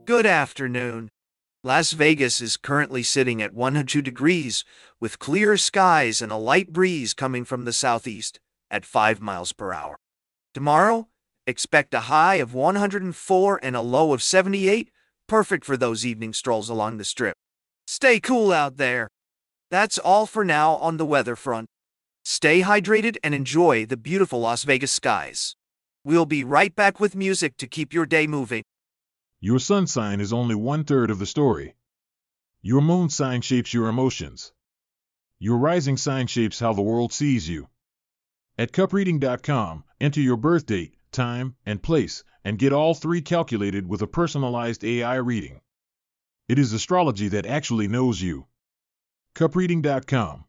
Good afternoon. Las Vegas is currently sitting at 102 degrees with clear skies and a light breeze coming from the southeast at 5 miles per hour. Tomorrow, expect a high of 104 and a low of 78, perfect for those evening strolls along the strip. Stay cool out there. That's all for now on the weather front. Stay hydrated and enjoy the beautiful Las Vegas skies. We'll be right back with music to keep your day moving. Your sun sign is only 1/3 of the story. Your moon sign shapes your emotions. Your rising sign shapes how the world sees you. At cupreading.com, enter your birth date, time, and place, and get all three calculated with a personalized AI reading. It is astrology that actually knows you. cupreading.com